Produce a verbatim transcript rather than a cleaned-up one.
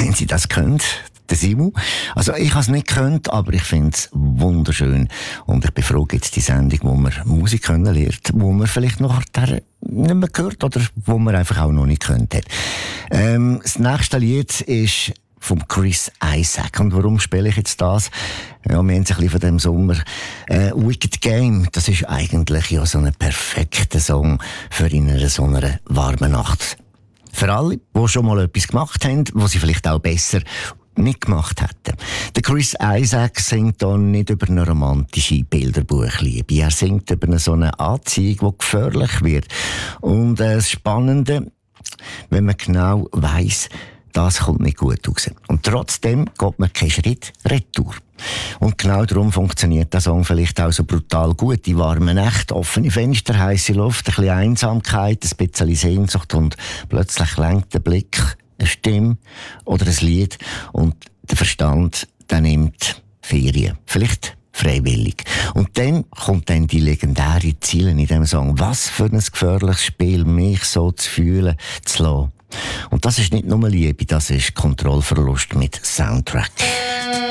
wenn sie das können. Der Simu. Also ich habe es nicht gekannt, aber ich finde es wunderschön. Und ich befrage jetzt die Sendung, wo man Musik können lernt, wo man vielleicht noch nicht mehr gehört oder wo man einfach auch noch nicht gehört hat. Ähm, das nächste Lied ist von Chris Isaak. Und warum spiele ich jetzt das? Ja, wir haben es ein bisschen von dem Sommer. Äh, Wicked Game, das ist eigentlich ja so ein perfekter Song für in einer so einer warmen Nacht. Für alle, die schon mal etwas gemacht haben, was sie vielleicht auch besser nicht gemacht hätten. Der Chris Isaak singt hier nicht über eine romantische Bilderbuchliebe. Er singt über so eine Anziehung, die gefährlich wird. Und äh, das Spannende, wenn man genau weiss, das kommt nicht gut raus. Und trotzdem geht man keinen Schritt retour. Und genau darum funktioniert der Song vielleicht auch so brutal gut. Die warmen Nächte, offene Fenster, heisse Luft, ein bisschen Einsamkeit, ein bisschen Sehnsucht und plötzlich lenkt der Blick eine Stimme oder ein Lied und der Verstand, der nimmt Ferien. Vielleicht freiwillig. Und dann kommt dann die legendäre Ziele in diesem Song. Was für ein gefährliches Spiel, mich so zu fühlen, zu lassen. Und das ist nicht nur Liebe, das ist Kontrollverlust mit Soundtrack.